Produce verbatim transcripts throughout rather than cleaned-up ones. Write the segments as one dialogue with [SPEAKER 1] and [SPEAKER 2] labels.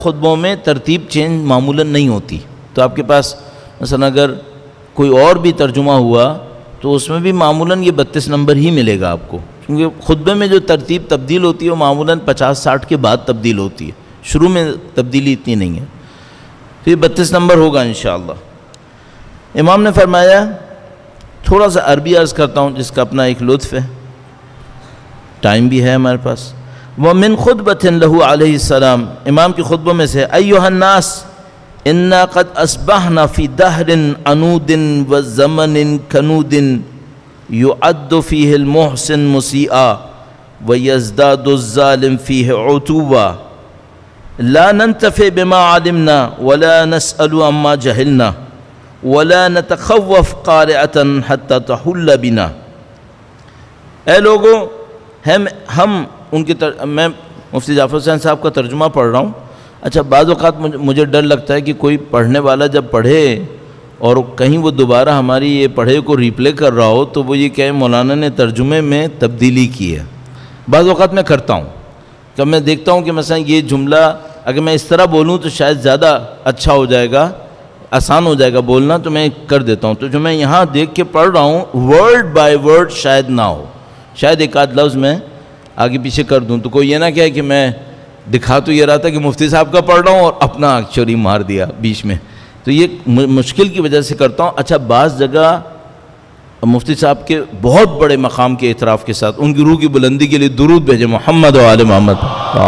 [SPEAKER 1] خطبوں میں ترتیب چینج معمولاً نہیں ہوتی، تو آپ کے پاس مثلا اگر کوئی اور بھی ترجمہ ہوا تو اس میں بھی معمولاً یہ بتیس نمبر ہی ملے گا آپ کو، کیونکہ خطبے میں جو ترتیب تبدیل ہوتی ہے وہ معمولاً پچاس ساٹھ کے بعد تبدیل ہوتی ہے، شروع میں تبدیلی اتنی نہیں ہے، تو یہ بتیس نمبر ہوگا انشاءاللہ۔ امام نے فرمایا، تھوڑا سا عربی عرض کرتا ہوں جس کا اپنا ایک لطف ہے، ٹائم بھی ہے ہمارے پاس۔ وَمِنْ خُطْبَةٍ لَهُ علیہ السلام، امام کی خطبوں میں سے، ایُّہَا النَّاسِ اِنَّا قَدْ أَصْبَحْنَا فِي دَهْرٍ عَنُودٍ وَزَمَنٍ كَنُودٍ يُعَدُّ فِيهِ الْمُحْسِنُ مُسِيئًا وَيَزْدَادُ الظَّالِمُ فِيهِ عُتُوًّا لَا نَنْتَفِعُ بِمَا عَلِمْنَا وَلَا نَسْأَلُ عَمَّا جَهِلْنَا وَلَا نَتَخَوَّفُ قَارِعَةً حَتَّى تَحُلَّ بِنَا۔ اے لوگوں، ہم ہم ان کی تر... میں مفتی جعفر حسین صاحب کا ترجمہ پڑھ رہا ہوں۔ اچھا بعض اوقات مجھے ڈر لگتا ہے کہ کوئی پڑھنے والا جب پڑھے اور کہیں وہ دوبارہ ہماری یہ پڑھے کو ریپلے کر رہا ہو تو وہ یہ کہے مولانا نے ترجمے میں تبدیلی کی ہے۔ بعض اوقات میں کرتا ہوں کہ میں دیکھتا ہوں کہ مثلا یہ جملہ اگر میں اس طرح بولوں تو شاید زیادہ اچھا ہو جائے گا، آسان ہو جائے گا بولنا، تو میں کر دیتا ہوں۔ تو جو میں یہاں دیکھ کے پڑھ رہا ہوں ورڈ بائی ورڈ شاید نہ ہو، شاید ایک آدھ لفظ میں آگے پیچھے کر دوں، تو کوئی یہ نہ کہے کہ میں دکھا تو یہ رہا تھا کہ مفتی صاحب کا پڑھ رہا ہوں اور اپنا چوری مار دیا بیچ میں، تو یہ مشکل کی وجہ سے کرتا ہوں۔ اچھا بعض جگہ مفتی صاحب کے بہت بڑے مقام کے اعتراف کے ساتھ ان کی روح کی بلندی کے لیے درود بھیجے، محمد و آل محمد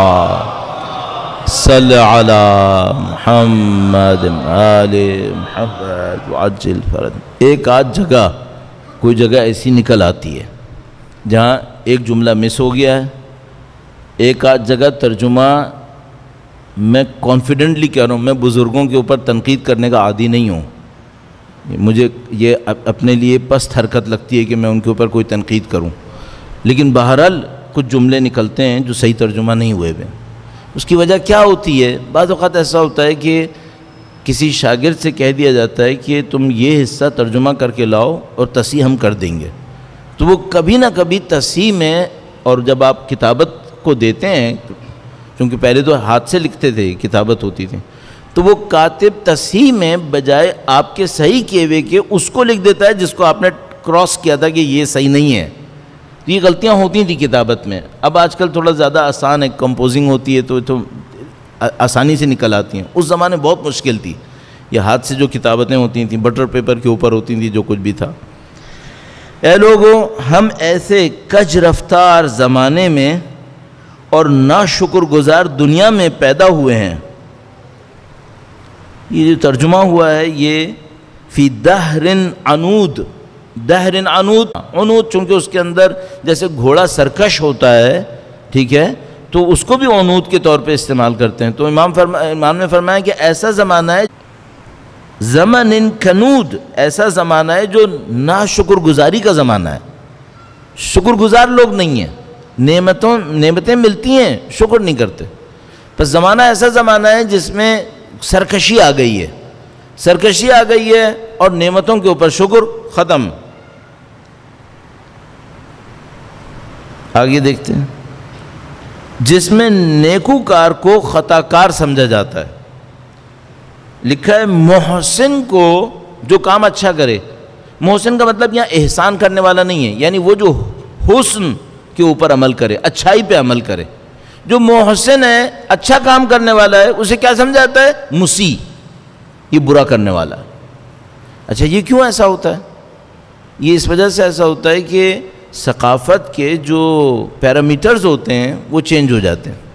[SPEAKER 1] صلی علی محمد آل محمد وعجل فرج۔ ایک آدھ جگہ کوئی جگہ ایسی نکل آتی ہے جہاں ایک جملہ مس ہو گیا ہے، ایک آدھ جگہ ترجمہ میں کانفیڈنٹلی کہہ رہا ہوں، میں بزرگوں کے اوپر تنقید کرنے کا عادی نہیں ہوں، مجھے یہ اپنے لیے پست حرکت لگتی ہے کہ میں ان کے اوپر کوئی تنقید کروں، لیکن بہرحال کچھ جملے نکلتے ہیں جو صحیح ترجمہ نہیں ہوئے ہوئے۔ اس کی وجہ کیا ہوتی ہے؟ بعض اوقات ایسا ہوتا ہے کہ کسی شاگرد سے کہہ دیا جاتا ہے کہ تم یہ حصہ ترجمہ کر کے لاؤ اور تصحیح ہم کر دیں گے، تو وہ کبھی نہ کبھی تصحیح میں، اور جب آپ کتابت کو دیتے ہیں، کیونکہ پہلے تو ہاتھ سے لکھتے تھے، کتابت ہوتی تھی، تو وہ کاتب تصحیح میں بجائے آپ کے صحیح کیے ہوئے کے اس کو لکھ دیتا ہے جس کو آپ نے کراس کیا تھا کہ یہ صحیح نہیں ہے۔ تو یہ غلطیاں ہوتی تھیں کتابت میں، اب آج کل تھوڑا زیادہ آسان ہے، کمپوزنگ ہوتی ہے تو تو آسانی سے نکل آتی ہیں، اس زمانے بہت مشکل تھی، یہ ہاتھ سے جو کتابتیں ہوتی تھیں بٹر پیپر کے اوپر ہوتی تھیں، جو کچھ بھی تھا۔ اے لوگوں، ہم ایسے کج رفتار زمانے میں اور ناشکر گزار دنیا میں پیدا ہوئے ہیں۔ یہ جو ترجمہ ہوا ہے یہ فی دہر عنود، دہر عنود، عنود چونکہ اس کے اندر جیسے گھوڑا سرکش ہوتا ہے، ٹھیک ہے، تو اس کو بھی عنود کے طور پہ استعمال کرتے ہیں۔ تو امام فرما امام نے فرمایا کہ ایسا زمانہ ہے، زمن کنود، ایسا زمانہ ہے جو ناشکر گزاری کا زمانہ ہے، شکر گزار لوگ نہیں ہیں، نعمتوں نعمتیں ملتی ہیں شکر نہیں کرتے، پس زمانہ ایسا زمانہ ہے جس میں سرکشی آ گئی ہے، سرکشی آ گئی ہے اور نعمتوں کے اوپر شکر ختم۔ آگے دیکھتے ہیں، جس میں نیکوکار کو خطا کار سمجھا جاتا ہے۔ لکھا ہے محسن کو، جو کام اچھا کرے، محسن کا مطلب یہاں احسان کرنے والا نہیں ہے، یعنی وہ جو حسن کے اوپر عمل کرے، اچھائی پہ عمل کرے، جو محسن ہے، اچھا کام کرنے والا ہے، اسے کیا سمجھا جاتا ہے؟ مسیء، یہ برا کرنے والا ہے۔ اچھا یہ کیوں ایسا ہوتا ہے؟ یہ اس وجہ سے ایسا ہوتا ہے کہ ثقافت کے جو پیرامیٹرز ہوتے ہیں وہ چینج ہو جاتے ہیں۔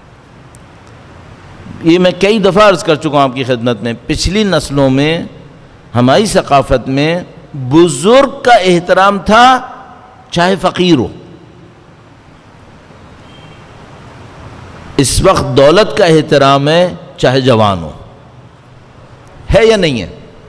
[SPEAKER 1] یہ میں کئی دفعہ عرض کر چکا ہوں آپ کی خدمت میں، پچھلی نسلوں میں ہماری ثقافت میں بزرگ کا احترام تھا چاہے فقیر ہو، اس وقت دولت کا احترام ہے چاہے جوان ہو، ہے یا نہیں ہے؟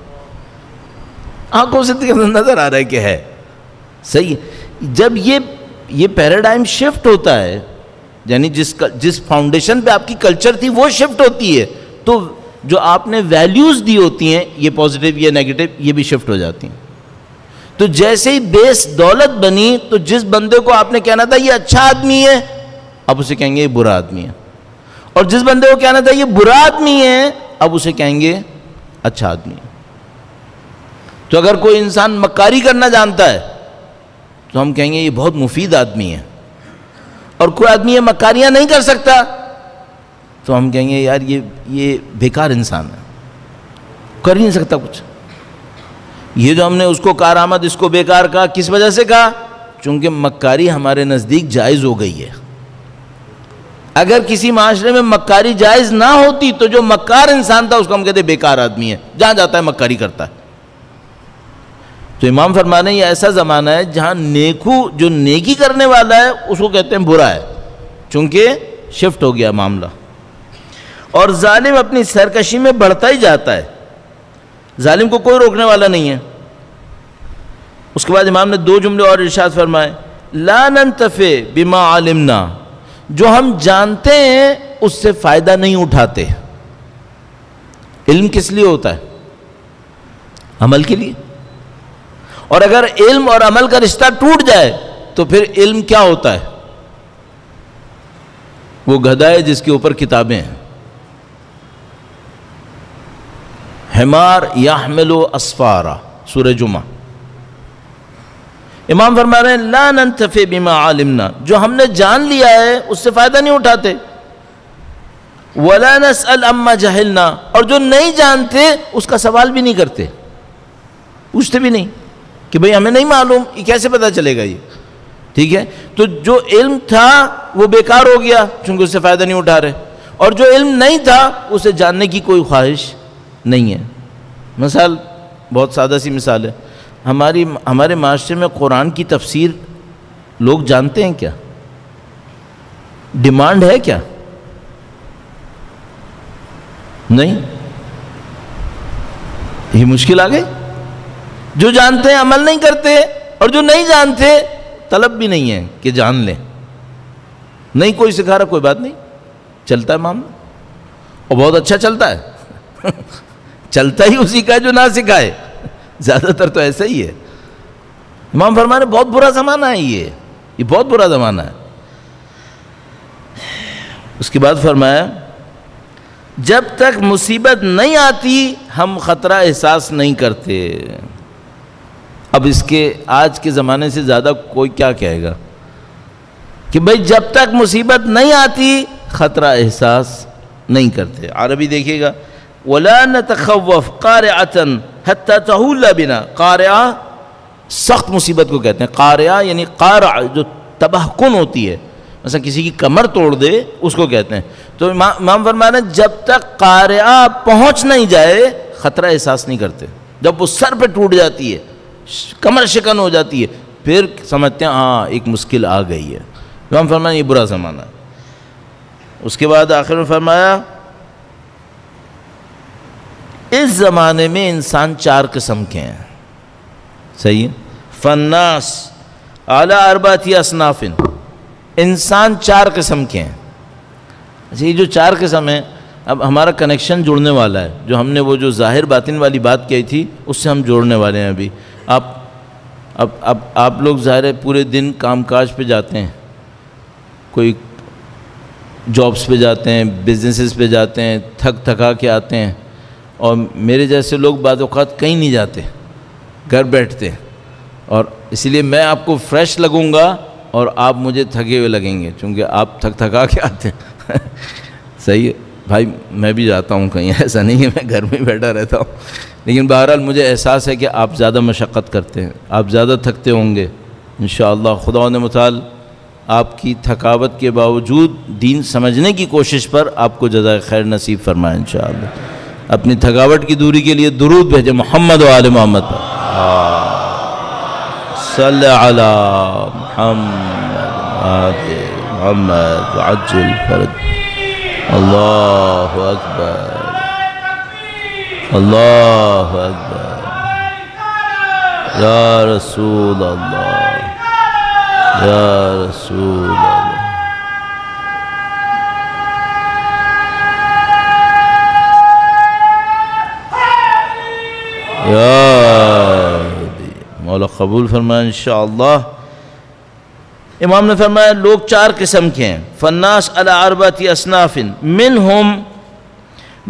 [SPEAKER 1] آنکھوں سے نظر آ رہا ہے کہ ہے، صحیح ہے۔ جب یہ یہ پیراڈائم شفٹ ہوتا ہے، یعنی جس جس فاؤنڈیشن پہ آپ کی کلچر تھی وہ شفٹ ہوتی ہے، تو جو آپ نے ویلیوز دی ہوتی ہیں، یہ پازیٹیو یہ نیگیٹو، یہ بھی شفٹ ہو جاتی ہیں۔ تو جیسے ہی بیس دولت بنی تو جس بندے کو آپ نے کہنا تھا یہ اچھا آدمی ہے، اب اسے کہیں گے یہ برا آدمی ہے، اور جس بندے کو کہنا تھا یہ برا آدمی ہے، اب اسے کہیں گے اچھا آدمی. تو اگر کوئی انسان مکاری کرنا جانتا ہے تو ہم کہیں گے یہ بہت مفید آدمی ہے. اور کوئی آدمی یہ مکاریاں نہیں کر سکتا تو ہم کہیں گے یار یہ یہ بیکار انسان ہے، کر ہی نہیں سکتا کچھ. یہ جو ہم نے اس کو کارآمد اس کو بیکار کہا، کس وجہ سے کہا؟ چونکہ مکاری ہمارے نزدیک جائز ہو گئی ہے. اگر کسی معاشرے میں مکاری جائز نہ ہوتی تو جو مکار انسان تھا اس کو ہم کہتے بیکار آدمی ہے، جہاں جاتا ہے مکاری کرتا ہے. تو امام فرما رہے ہیں یہ ایسا زمانہ ہے جہاں نیکو جو نیکی کرنے والا ہے اس کو کہتے ہیں برا ہے، چونکہ شفٹ ہو گیا معاملہ. اور ظالم اپنی سرکشی میں بڑھتا ہی جاتا ہے، ظالم کو کوئی روکنے والا نہیں ہے. اس کے بعد امام نے دو جملے اور ارشاد فرمائے، لا ننتفع بما علمنا، جو ہم جانتے ہیں اس سے فائدہ نہیں اٹھاتے. علم کس لیے ہوتا ہے؟ عمل کے لیے. اور اگر علم اور عمل کا رشتہ ٹوٹ جائے تو پھر علم کیا ہوتا ہے؟ وہ گدھا ہے جس کے اوپر کتابیں ہیں. حمار یحمل اسفارا، سورہ جمعہ. امام فرما رہے ہیں لا ننتفع بما علمنا، جو ہم نے جان لیا ہے اس سے فائدہ نہیں اٹھاتے. ولا نسأل عما جہلنا، اور جو نہیں جانتے اس کا سوال بھی نہیں کرتے، پوچھتے بھی نہیں کہ بھئی ہمیں نہیں معلوم، یہ کیسے پتہ چلے گا یہ. ٹھیک ہے، تو جو علم تھا وہ بیکار ہو گیا چونکہ اس سے فائدہ نہیں اٹھا رہے، اور جو علم نہیں تھا اسے جاننے کی کوئی خواہش نہیں ہے. مثال بہت سادہ سی مثال ہے، ہماری ہمارے معاشرے میں قرآن کی تفسیر لوگ جانتے ہیں کیا؟ ڈیمانڈ ہے کیا؟ نہیں. یہ مشکل آ گئی. جو جانتے ہیں عمل نہیں کرتے، اور جو نہیں جانتے طلب بھی نہیں ہے کہ جان لیں. نہیں کوئی سکھا رہا، کوئی بات نہیں، چلتا ہے معاملہ، اور بہت اچھا چلتا ہے. چلتا ہی اسی کا جو نہ سکھائے، زیادہ تر تو ایسا ہی ہے. امام فرما رہے بہت برا زمانہ ہے یہ یہ بہت برا زمانہ ہے. اس کے بعد فرمایا جب تک مصیبت نہیں آتی ہم خطرہ احساس نہیں کرتے. اب اس کے آج کے زمانے سے زیادہ کوئی کیا کہے گا کہ بھئی جب تک مصیبت نہیں آتی خطرہ احساس نہیں کرتے. عربی دیکھیے گا، وَلَا نَتَخَوَّفْ قَارِعَةً حَتَّى تَحُولَ بِنَا. قارعہ سخت مصیبت کو کہتے ہیں. قارعہ یعنی قارع جو تباہ کن ہوتی ہے، مثلا کسی کی کمر توڑ دے اس کو کہتے ہیں. تو امام فرما رہے ہیں جب تک قارعہ پہنچ نہیں جائے خطرہ احساس نہیں کرتے. جب وہ سر پہ ٹوٹ جاتی ہے، کمر شکن ہو جاتی ہے، پھر سمجھتے ہیں ہاں ایک مشکل آ گئی ہے. امام فرمایا یہ برا زمانہ ہے. اس کے بعد آخر میں فرمایا اس زمانے میں انسان چار قسم کے ہیں. صحیح ہے. فناس اعلیٰ اربعۃ اصناف، انسان چار قسم کے ہیں. اچھا یہ جو چار قسم ہیں، اب ہمارا کنیکشن جڑنے والا ہے. جو ہم نے وہ جو ظاہر باطن والی بات کہی تھی اس سے ہم جوڑنے والے ہیں. ابھی آپ اب اب آپ لوگ ظاہر ہے پورے دن کام کاج پہ جاتے ہیں، کوئی جابس پہ جاتے ہیں، بزنسز پہ جاتے ہیں، تھک تھکا کے آتے ہیں. اور میرے جیسے لوگ بعض اوقات کہیں نہیں جاتے، گھر بیٹھتے ہیں. اور اسی لیے میں آپ کو فریش لگوں گا اور آپ مجھے تھکے ہوئے لگیں گے، چونکہ آپ تھک تھکا کے آتے ہیں. صحیح ہے بھائی، میں بھی جاتا ہوں کہیں، ایسا نہیں ہے میں گھر میں بیٹھا رہتا ہوں. لیکن بہرحال مجھے احساس ہے کہ آپ زیادہ مشقت کرتے ہیں، آپ زیادہ تھکتے ہوں گے. انشاءاللہ خدا نے متعال آپ کی تھکاوٹ کے باوجود دین سمجھنے کی کوشش پر آپ کو جزائے خیر نصیب فرمائے انشاءاللہ. اپنی تھکاوٹ کی دوری کے لیے درود بھیجے محمد و آل محمد پر. صلی علی محمد محمد عجل فرج. اللہ اکبر اللہ اکبر یا رسول اللہ یا رسول اللہ. یا مولا قبول فرمائے انشاءاللہ. امام نے فرمایا لوگ چار قسم کے ہیں، فالناس علی اربعۃ اصناف منہم